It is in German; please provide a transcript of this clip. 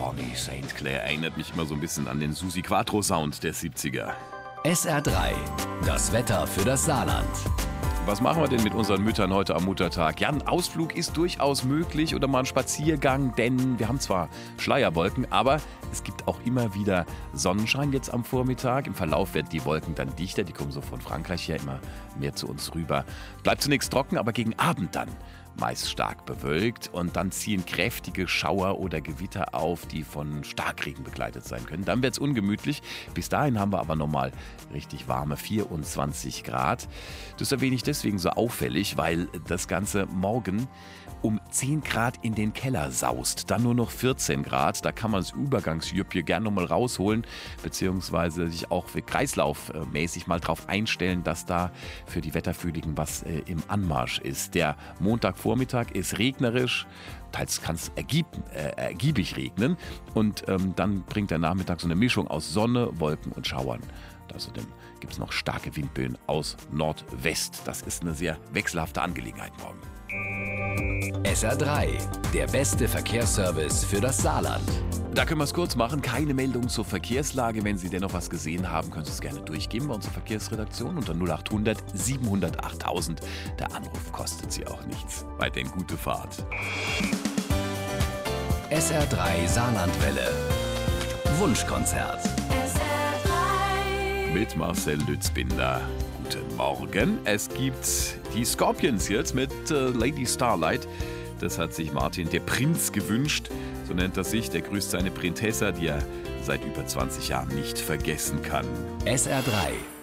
Bonnie St. Clair erinnert mich immer so ein bisschen an den Susi Quattro Sound der 70er. SR3, das Wetter für das Saarland. Was machen wir denn mit unseren Müttern heute am Muttertag? Ja, ein Ausflug ist durchaus möglich oder mal ein Spaziergang, denn wir haben zwar Schleierwolken, aber es gibt auch immer wieder Sonnenschein jetzt am Vormittag. Im Verlauf werden die Wolken dann dichter, die kommen so von Frankreich her immer mehr zu uns rüber. Bleibt zunächst trocken, aber gegen Abend dann meist stark bewölkt und dann ziehen kräftige Schauer oder Gewitter auf, die von Starkregen begleitet sein können. Dann wird es ungemütlich. Bis dahin haben wir aber nochmal richtig warme 24 Grad. Das erwähne ich deswegen so auffällig, weil das Ganze morgen um 10 Grad in den Keller saust. Dann nur noch 14 Grad. Da kann man das Übergangsjüppje gerne nochmal rausholen, beziehungsweise sich auch für kreislaufmäßig mal drauf einstellen, dass da für die Wetterfühligen was im Anmarsch ist. Der Montagvormittag ist regnerisch. Teils kann es ergiebig regnen und dann bringt der Nachmittag so eine Mischung aus Sonne, Wolken und Schauern. Außerdem gibt es noch starke Windböen aus Nordwest. Das ist eine sehr wechselhafte Angelegenheit morgen. SR3, der beste Verkehrsservice für das Saarland. Da können wir es kurz machen. Keine Meldung zur Verkehrslage. Wenn Sie dennoch was gesehen haben, können Sie es gerne durchgeben bei unserer Verkehrsredaktion unter 0800 700 8000. Der Anruf kostet Sie auch nichts. Weiterhin gute Fahrt. SR3 Saarlandwelle. Wunschkonzert. Mit Marcel Lützbinder. Guten Morgen. Es gibt die Scorpions jetzt mit Lady Starlight. Das hat sich Martin der Prinz gewünscht. So nennt er sich. Der grüßt seine Prinzessa, die er seit über 20 Jahren nicht vergessen kann. SR3